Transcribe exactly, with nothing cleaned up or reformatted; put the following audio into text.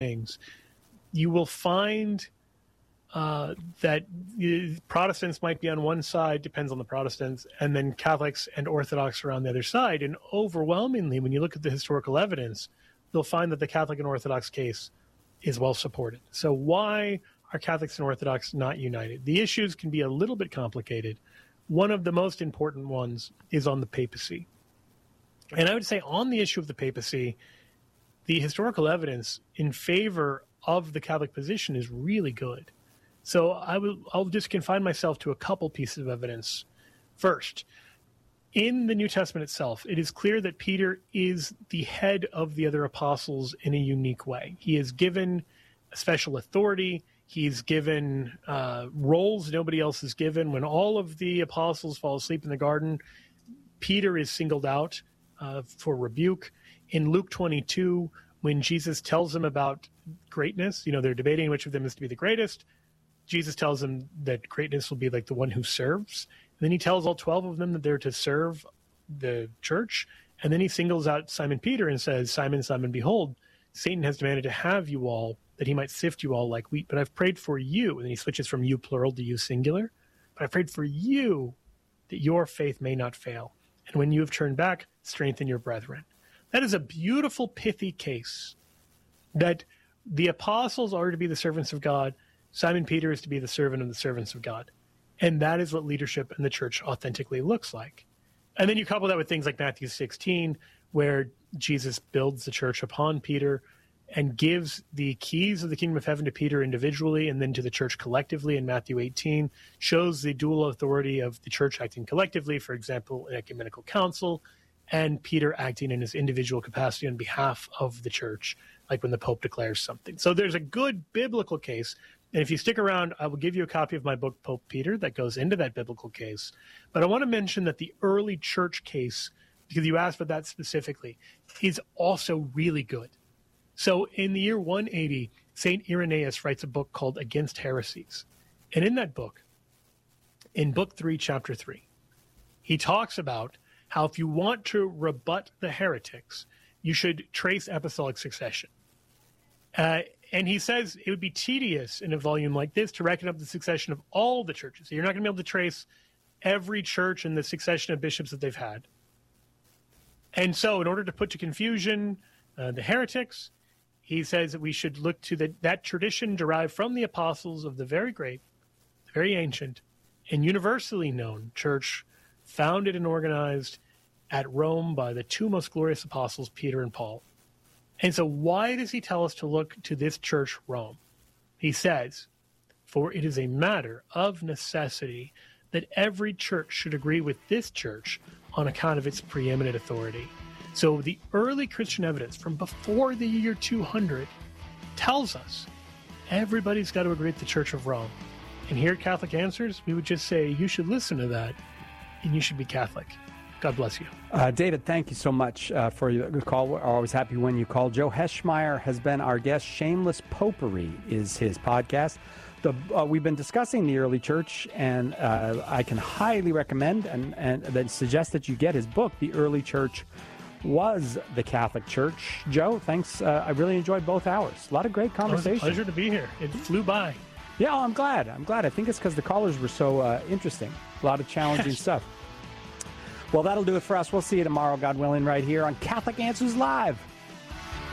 things, you will find uh, that Protestants might be on one side, depends on the Protestants, and then Catholics and Orthodox are on the other side. And overwhelmingly, when you look at the historical evidence, you'll find that the Catholic and Orthodox case is well supported. So why are Catholics and Orthodox not united? The issues can be a little bit complicated. One of the most important ones is on the papacy. And I would say on the issue of the papacy, the historical evidence in favor of the Catholic position is really good. So I will, I'll just confine myself to a couple pieces of evidence. First, in the New Testament itself, it is clear that Peter is the head of the other apostles in a unique way. He is given a special authority. He's given uh, roles nobody else is given. When all of the apostles fall asleep in the garden, Peter is singled out uh, for rebuke. In Luke twenty-two, when Jesus tells them about greatness, you know, they're debating which of them is to be the greatest. Jesus tells them that greatness will be like the one who serves. And then he tells all twelve of them that they're to serve the church. And then he singles out Simon Peter and says, Simon, Simon, behold, Satan has demanded to have you all, that he might sift you all like wheat. But I've prayed for you. And then he switches from you plural to you singular. But I've prayed for you that your faith may not fail. And when you have turned back, strengthen your brethren. That is a beautiful, pithy case that the apostles are to be the servants of God. Simon Peter is to be the servant of the servants of God. And that is what leadership in the church authentically looks like. And then you couple that with things like Matthew sixteen, where Jesus builds the church upon Peter and gives the keys of the kingdom of heaven to Peter individually and then to the church collectively in Matthew eighteen, shows the dual authority of the church acting collectively, for example, an ecumenical council, and Peter acting in his individual capacity on behalf of the church, like when the Pope declares something. So there's a good biblical case. And if you stick around, I will give you a copy of my book, Pope Peter, that goes into that biblical case. But I want to mention that the early church case, because you asked for that specifically, is also really good. So in the year one eighty, Saint Irenaeus writes a book called Against Heresies. And in that book, in book three, chapter three, he talks about how if you want to rebut the heretics, you should trace apostolic succession. Uh, and he says it would be tedious in a volume like this to reckon up the succession of all the churches. So you're not going to be able to trace every church and the succession of bishops that they've had. And so in order to put to confusion uh, the heretics, he says that we should look to the, that tradition derived from the apostles of the very great, the very ancient, and universally known church founded and organized at Rome by the two most glorious apostles, Peter and Paul. And so why does he tell us to look to this church, Rome? He says, for it is a matter of necessity that every church should agree with this church on account of its preeminent authority. So the early Christian evidence from before the year two hundred tells us everybody's got to agree with the Church of Rome. And here at Catholic Answers, we would just say you should listen to that and you should be Catholic. God bless you. Uh, David, thank you so much uh, for your call. We're always happy when you call. Joe Heschmeyer has been our guest. Shameless Popery is his podcast. The, uh, we've been discussing the early church, and uh, I can highly recommend and, and then suggest that you get his book, The Early Church Was the Catholic Church. Joe, thanks. Uh, I really enjoyed both hours. A lot of great conversation. It was a pleasure to be here. It flew by. Yeah, I'm glad. I'm glad. I think it's because the callers were so uh, interesting. A lot of challenging Yes. stuff. Well, that'll do it for us. We'll see you tomorrow, God willing, right here on Catholic Answers Live.